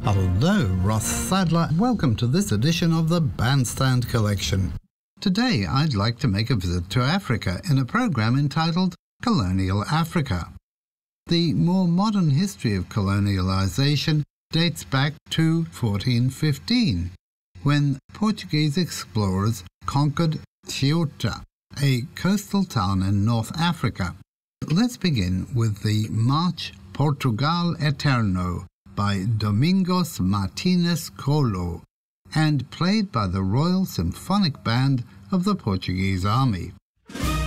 Hello, Ross Sadler. Welcome to this edition of the Bandstand Collection. Today I'd like to make a visit to Africa in a program entitled Colonial Africa. The more modern history of colonialization dates back to 1415, when Portuguese explorers conquered Ceuta, a coastal town in North Africa. Let's begin with the March Portugal Eterno by Domingos Martínez Colo and played by the Royal Symphonic Band of the Portuguese Army.